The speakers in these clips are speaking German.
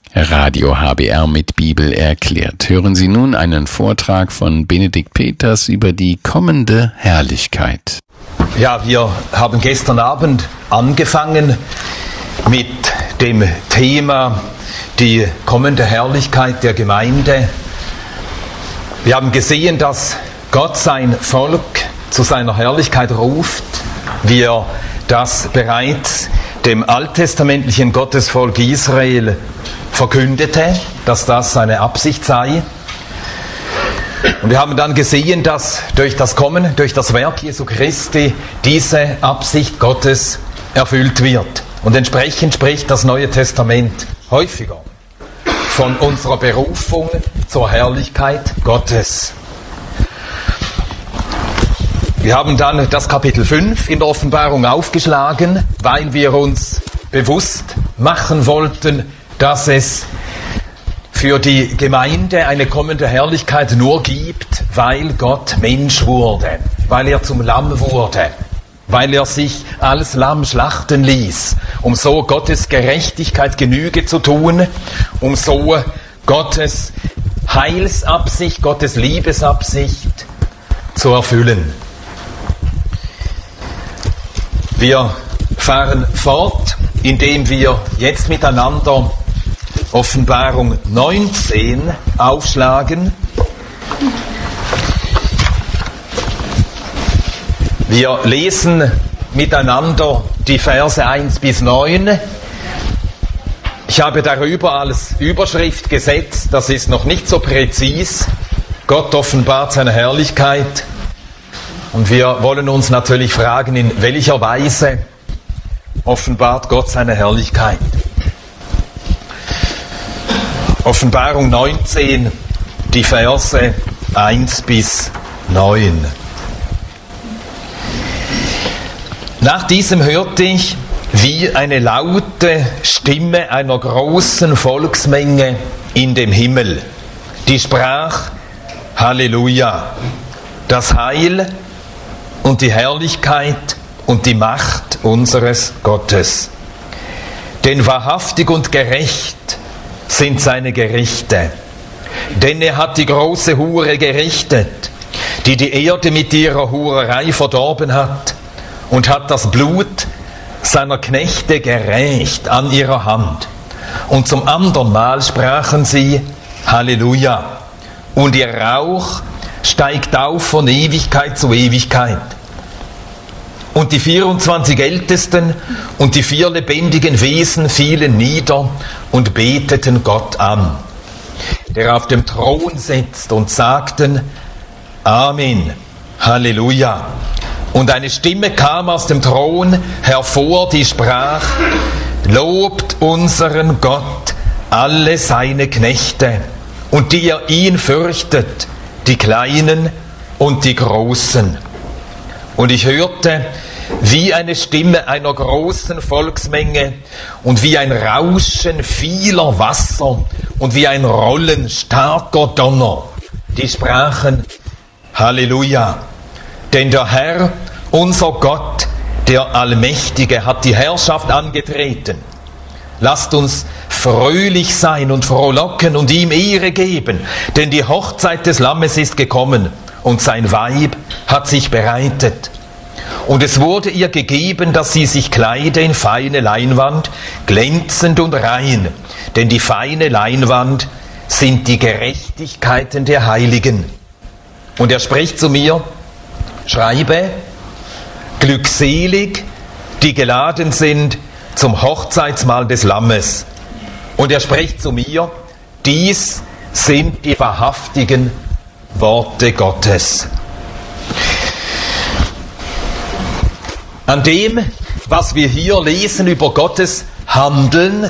Radio HBR mit Bibel erklärt. Hören Sie nun einen Vortrag von Benedikt Peters über die kommende Herrlichkeit. Ja, wir haben gestern Abend angefangen mit dem Thema die kommende Herrlichkeit der Gemeinde. Wir haben gesehen, dass Gott sein Volk zu seiner Herrlichkeit ruft, wie er das bereits dem alttestamentlichen Gottesvolk Israel verkündete, dass das seine Absicht sei. Und wir haben dann gesehen, dass durch das Kommen, durch das Werk Jesu Christi diese Absicht Gottes erfüllt wird. Und entsprechend spricht das Neue Testament häufiger von unserer Berufung zur Herrlichkeit Gottes. Wir haben dann das Kapitel 5 in der Offenbarung aufgeschlagen, weil wir uns bewusst machen wollten, dass es für die Gemeinde eine kommende Herrlichkeit nur gibt, weil Gott Mensch wurde, weil er zum Lamm wurde, weil er sich als Lamm schlachten ließ, um so Gottes Gerechtigkeit Genüge zu tun, um so Gottes Heilsabsicht, Gottes Liebesabsicht zu erfüllen. Wir fahren fort, indem wir jetzt miteinander Offenbarung 19 aufschlagen. Wir lesen miteinander die Verse 1 bis 9. Ich habe darüber als Überschrift gesetzt, das ist noch nicht so präzis, Gott offenbart seine Herrlichkeit. Und wir wollen uns natürlich fragen, in welcher Weise offenbart Gott seine Herrlichkeit. Offenbarung 19, die Verse 1 bis 9. Nach diesem hörte ich wie eine laute Stimme einer großen Volksmenge in dem Himmel, die sprach: Halleluja! Das Heil und die Herrlichkeit und die Macht unseres Gottes. Denn wahrhaftig und gerecht sind seine Gerichte. Denn er hat die große Hure gerichtet, die die Erde mit ihrer Hurerei verdorben hat, und hat das Blut seiner Knechte gerächt an ihrer Hand. Und zum andern Mal sprachen sie: Halleluja! Und ihr Rauch steigt auf von Ewigkeit zu Ewigkeit. Und die 24 Ältesten und die 4 lebendigen Wesen fielen nieder und beteten Gott an, der auf dem Thron sitzt, und sagten: Amen, Halleluja. Und eine Stimme kam aus dem Thron hervor, die sprach: Lobt unseren Gott, alle seine Knechte, und die ihr ihn fürchtet, die Kleinen und die Großen. Und ich hörte wie eine Stimme einer großen Volksmenge und wie ein Rauschen vieler Wasser und wie ein Rollen starker Donner. Die sprachen: Halleluja! Denn der Herr, unser Gott, der Allmächtige, hat die Herrschaft angetreten. Lasst uns fröhlich sein und frohlocken und ihm Ehre geben, denn die Hochzeit des Lammes ist gekommen und sein Weib hat sich bereitet. Und es wurde ihr gegeben, dass sie sich kleide in feine Leinwand, glänzend und rein, denn die feine Leinwand sind die Gerechtigkeiten der Heiligen. Und er spricht zu mir: Schreibe, glückselig, die geladen sind zum Hochzeitsmahl des Lammes. Und er spricht zu mir: Dies sind die wahrhaftigen Worte Gottes. An dem, was wir hier lesen über Gottes Handeln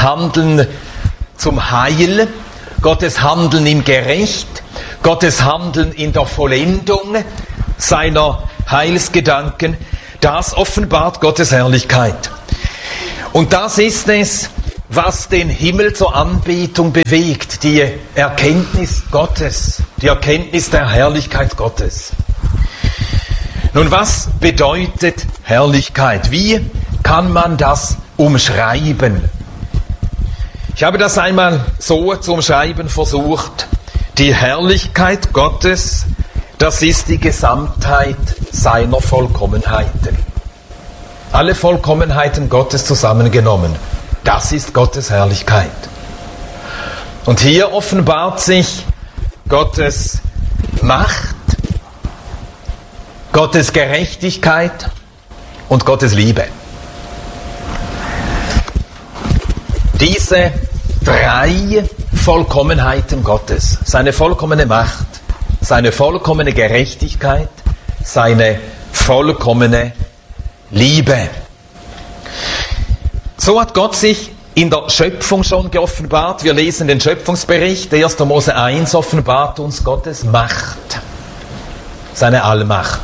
zum Heil, Gottes Handeln im Gericht, Gottes Handeln in der Vollendung seiner Heilsgedanken, das offenbart Gottes Herrlichkeit. Und das ist es, was den Himmel zur Anbetung bewegt, die Erkenntnis Gottes, die Erkenntnis der Herrlichkeit Gottes. Nun, was bedeutet Herrlichkeit? Wie kann man das umschreiben? Ich habe das einmal so zu umschreiben versucht. Die Herrlichkeit Gottes, das ist die Gesamtheit seiner Vollkommenheiten. Alle Vollkommenheiten Gottes zusammengenommen. Das ist Gottes Herrlichkeit. Und hier offenbart sich Gottes Macht, Gottes Gerechtigkeit und Gottes Liebe. Diese drei Vollkommenheiten Gottes, seine vollkommene Macht, seine vollkommene Gerechtigkeit, seine vollkommene Liebe. So hat Gott sich in der Schöpfung schon geoffenbart. Wir lesen den Schöpfungsbericht. 1. Mose 1 offenbart uns Gottes Macht, seine Allmacht.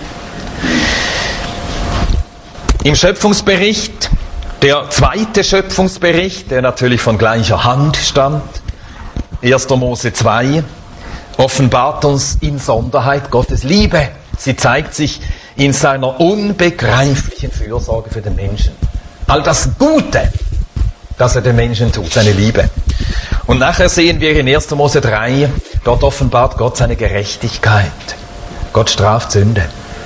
Im Schöpfungsbericht, der zweite Schöpfungsbericht, der natürlich von gleicher Hand stammt, 1. Mose 2, offenbart uns in Sonderheit Gottes Liebe. Sie zeigt sich in seiner unbegreiflichen Fürsorge für den Menschen. All das Gute, das er den Menschen tut, seine Liebe. Und nachher sehen wir in 1. Mose 3, dort offenbart Gott seine Gerechtigkeit. Gott straft Sünde.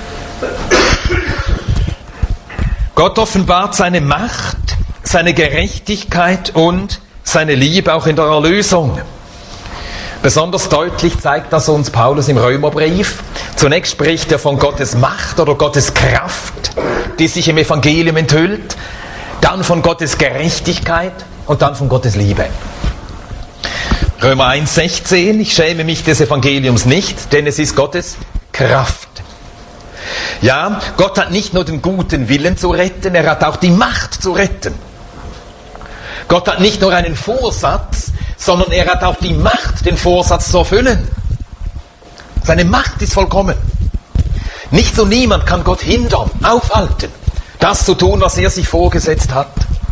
Gott offenbart seine Macht, seine Gerechtigkeit und seine Liebe auch in der Erlösung. Besonders deutlich zeigt das uns Paulus im Römerbrief. Zunächst spricht er von Gottes Macht oder Gottes Kraft, die sich im Evangelium enthüllt, dann von Gottes Gerechtigkeit und dann von Gottes Liebe. Römer 1,16, ich schäme mich des Evangeliums nicht, denn es ist Gottes Kraft. Ja, Gott hat nicht nur den guten Willen zu retten, er hat auch die Macht zu retten. Gott hat nicht nur einen Vorsatz, sondern er hat auch die Macht, den Vorsatz zu erfüllen. Seine Macht ist vollkommen. Nichts und niemand kann Gott hindern, aufhalten, das zu tun, was er sich vorgesetzt hat.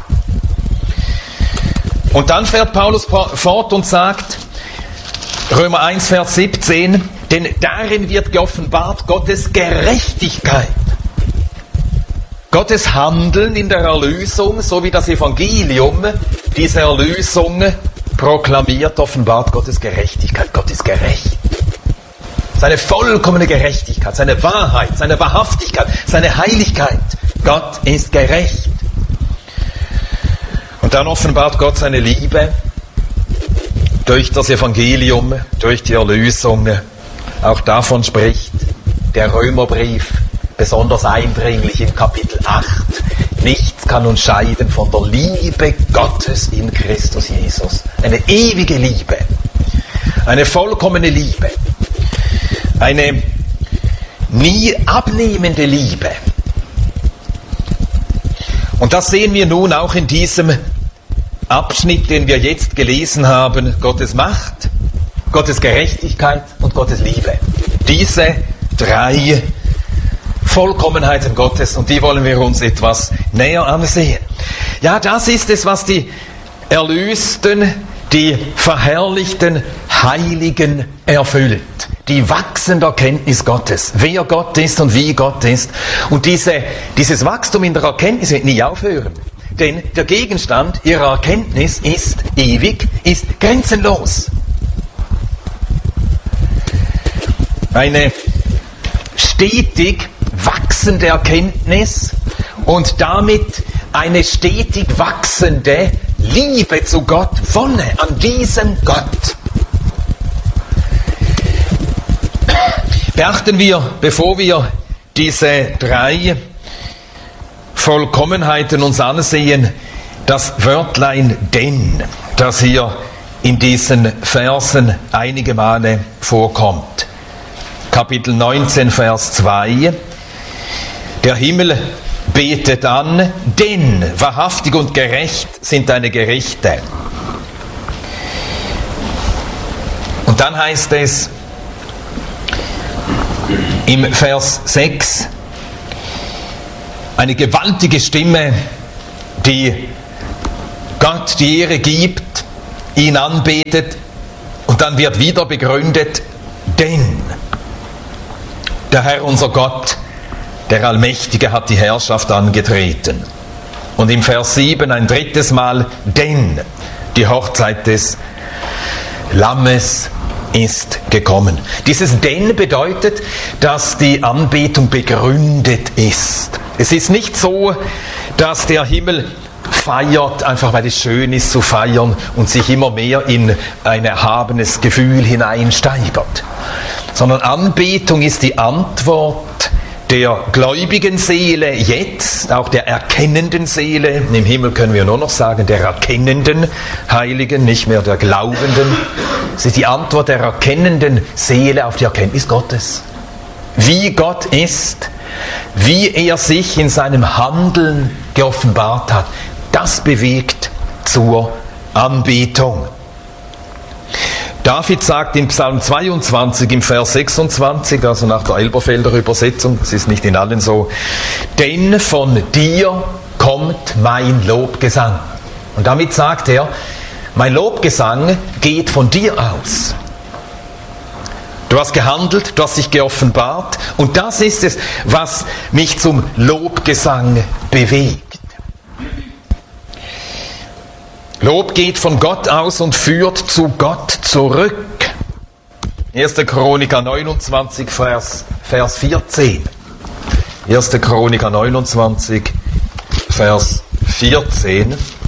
Und dann fährt Paulus fort und sagt, Römer 1, Vers 17, denn darin wird geoffenbart Gottes Gerechtigkeit. Gottes Handeln in der Erlösung, so wie das Evangelium diese Erlösung proklamiert, offenbart Gottes Gerechtigkeit. Gott ist gerecht. Seine vollkommene Gerechtigkeit, seine Wahrheit, seine Wahrhaftigkeit, seine Heiligkeit. Gott ist gerecht. Und dann offenbart Gott seine Liebe durch das Evangelium, durch die Erlösung. Auch davon spricht der Römerbrief besonders eindringlich im Kapitel 8. Nichts kann uns scheiden von der Liebe Gottes in Christus Jesus. Eine ewige Liebe, eine vollkommene Liebe, eine nie abnehmende Liebe. Und das sehen wir nun auch in diesem Abschnitt, den wir jetzt gelesen haben, Gottes Macht, Gottes Gerechtigkeit und Gottes Liebe. Diese drei Vollkommenheiten Gottes, und die wollen wir uns etwas näher ansehen. Ja, das ist es, was die Erlösten, die verherrlichten Heiligen erfüllt. Die wachsende Erkenntnis Gottes, wer Gott ist und wie Gott ist. Und dieses Wachstum in der Erkenntnis wird nie aufhören. Denn der Gegenstand ihrer Erkenntnis ist ewig, ist grenzenlos. Eine stetig wachsende Erkenntnis und damit eine stetig wachsende Liebe zu Gott, Wonne an diesem Gott. Beachten wir, bevor wir diese drei Vollkommenheiten uns ansehen, das Wörtlein denn, das hier in diesen Versen einige Male vorkommt. Kapitel 19, Vers 2. Der Himmel betet an, denn wahrhaftig und gerecht sind deine Gerichte. Und dann heißt es im Vers 6, eine gewaltige Stimme, die Gott die Ehre gibt, ihn anbetet, und dann wird wieder begründet, denn der Herr unser Gott, der Allmächtige, hat die Herrschaft angetreten. Und im Vers 7 ein drittes Mal, denn Die Hochzeit des Lammes ist gekommen. Dieses denn bedeutet, dass die Anbetung begründet ist. Es ist nicht so, dass der Himmel feiert, einfach weil es schön ist zu feiern und sich immer mehr in ein erhabenes Gefühl hineinsteigert. Sondern Anbetung ist die Antwort der gläubigen Seele jetzt, auch der erkennenden Seele. Im Himmel können wir nur noch sagen, der erkennenden Heiligen, nicht mehr der Glaubenden. Es ist die Antwort der erkennenden Seele auf die Erkenntnis Gottes. Wie Gott ist, wie er sich in seinem Handeln geoffenbart hat, das bewegt zur Anbetung. David sagt in Psalm 22 im Vers 26, also nach der Elberfelder Übersetzung, es ist nicht in allen so, denn von dir kommt mein Lobgesang. Und damit sagt er, mein Lobgesang geht von dir aus. Du hast gehandelt, du hast dich geoffenbart und das ist es, was mich zum Lobgesang bewegt. Lob geht von Gott aus und führt zu Gott zurück. 1. Chroniker 29, Vers 14. 1. Chroniker 29, Vers 14.